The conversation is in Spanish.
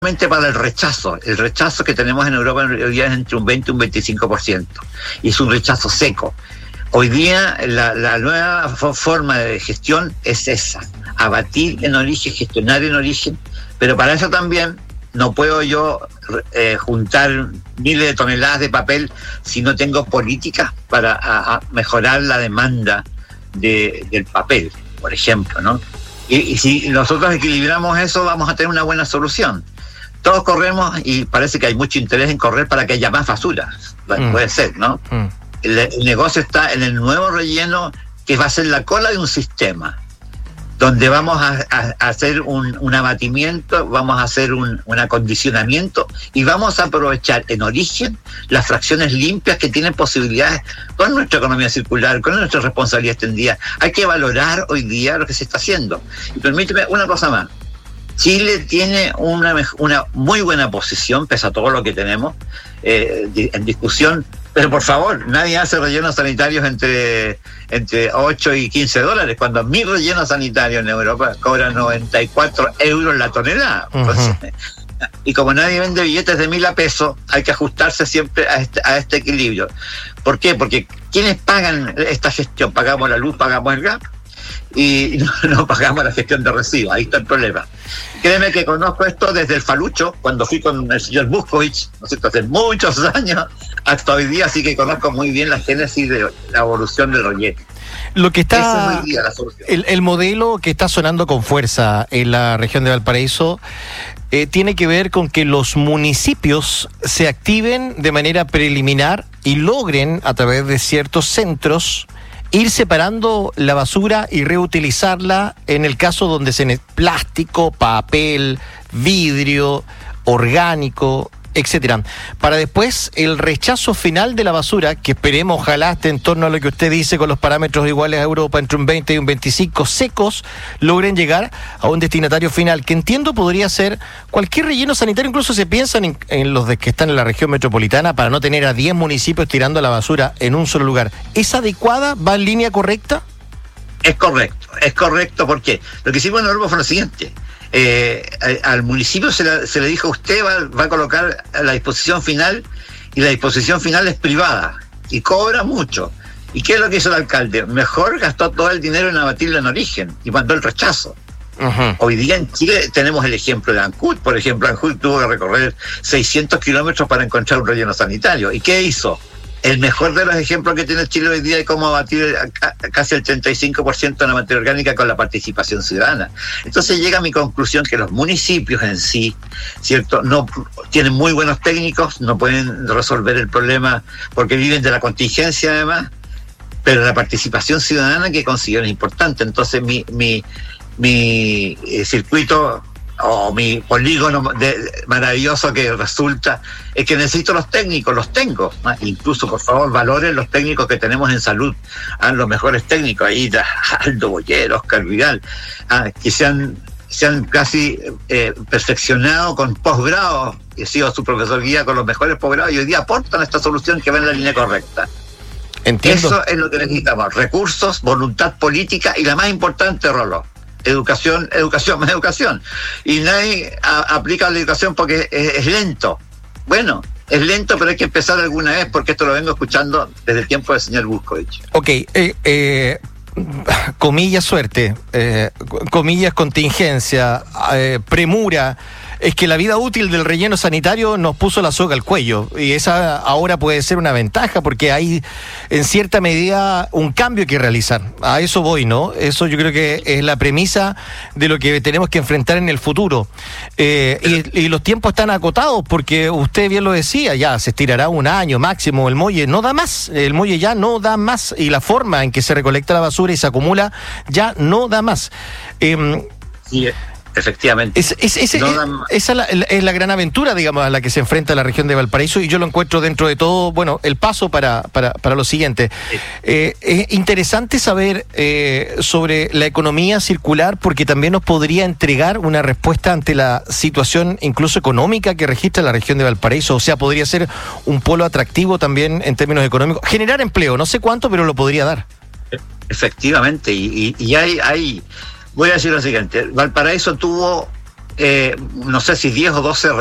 para el rechazo. El rechazo que tenemos en Europa hoy día es entre un 20 y un 25%. Y es un rechazo seco. Hoy día la nueva forma de gestión es esa. Abatir en origen, gestionar en origen. Pero para eso también no puedo yo juntar miles de toneladas de papel si no tengo políticas para mejorar la demanda del papel, por ejemplo, ¿no? Y si nosotros equilibramos eso, vamos a tener una buena solución. Todos corremos y parece que hay mucho interés en correr para que haya más basura. Puede ser, ¿no? El negocio está en el nuevo relleno que va a ser la cola de un sistema donde vamos a hacer un abatimiento, vamos a hacer un acondicionamiento y vamos a aprovechar en origen las fracciones limpias que tienen posibilidades con nuestra economía circular, con nuestra responsabilidad extendida. Hay que valorar hoy día lo que se está haciendo. Y permíteme una cosa más. Chile tiene una muy buena posición, pese a todo lo que tenemos en discusión, pero por favor, nadie hace rellenos sanitarios entre 8 y 15 dólares, cuando mi relleno sanitario en Europa cobra 94 euros la tonelada. Entonces, y como nadie vende billetes de 1.000 pesos, hay que ajustarse siempre a este equilibrio. ¿Por qué? Porque ¿quiénes pagan esta gestión? ¿Pagamos la luz, pagamos el gas? Y no pagamos la gestión de residuos. Ahí está el problema. Créeme que conozco esto desde el Falucho, cuando fui con el señor Buscovich, ¿no es cierto?, hace muchos años, hasta hoy día, así que conozco muy bien la génesis de la evolución del relleno. Lo que está, esa es hoy día la solución. El modelo que está sonando con fuerza en la región de Valparaíso tiene que ver con que los municipios se activen de manera preliminar y logren, a través de ciertos centros, ir separando la basura y reutilizarla en el caso donde se necesita plástico, papel, vidrio, orgánico, etcétera. Para después el rechazo final de la basura, que esperemos ojalá esté en torno a lo que usted dice con los parámetros iguales a Europa, entre un 20 y un 25 secos, logren llegar a un destinatario final, que entiendo podría ser cualquier relleno sanitario. Incluso se piensan en los de que están en la región metropolitana, para no tener a 10 municipios tirando la basura en un solo lugar. ¿Es adecuada? ¿Va en línea correcta? Es correcto, porque lo que hicimos en Europa fue lo siguiente. Al municipio se le dijo: usted va a colocar a la disposición final, y la disposición final es privada y cobra mucho. ¿Y qué es lo que hizo el alcalde? Mejor gastó todo el dinero en abatirlo en origen y mandó el rechazo. Hoy día en Chile tenemos el ejemplo de Ancud. Por ejemplo, Ancud tuvo que recorrer 600 kilómetros para encontrar un relleno sanitario. ¿Y qué hizo? El mejor de los ejemplos que tiene Chile hoy día de cómo abatir casi el 35% de la materia orgánica con la participación ciudadana. Entonces llega a mi conclusión que los municipios en sí, ¿cierto?, no tienen muy buenos técnicos, no pueden resolver el problema porque viven de la contingencia además, pero la participación ciudadana que consiguieron es importante. Entonces mi circuito o mi polígono maravilloso que resulta es que necesito los técnicos, los tengo, ¿no? Incluso, por favor, valoren los técnicos que tenemos en salud, los mejores técnicos, ahí Aldo Bollero, Oscar Vidal, que se han casi perfeccionado con posgrado. He sido su profesor guía con los mejores posgrados y hoy día aportan esta solución que va en la línea correcta. Entiendo. Eso es lo que necesitamos: recursos, voluntad política y la más importante, Rolo, educación. Y nadie aplica la educación porque es lento. Bueno, es lento, pero hay que empezar alguna vez, porque esto lo vengo escuchando desde el tiempo del señor Buscovich. Ok, comillas suerte, comillas contingencia, premura. Es que la vida útil del relleno sanitario nos puso la soga al cuello, y esa ahora puede ser una ventaja porque hay en cierta medida un cambio que realizar. A eso voy, ¿no? Eso yo creo que es la premisa de lo que tenemos que enfrentar en el futuro. Y los tiempos están acotados porque usted bien lo decía, ya se estirará un año máximo, el muelle no da más, el muelle ya no da más, y la forma en que se recolecta la basura y se acumula ya no da más. Sí. Efectivamente. Esa es la gran aventura, digamos, a la que se enfrenta la región de Valparaíso, y yo lo encuentro dentro de todo, bueno, el paso para lo siguiente. Es interesante saber sobre la economía circular, porque también nos podría entregar una respuesta ante la situación incluso económica que registra la región de Valparaíso. O sea, podría ser un polo atractivo también en términos económicos, generar empleo, no sé cuánto, pero lo podría dar. Efectivamente, y hay voy a decir lo siguiente: Valparaíso tuvo no sé si 10 o 12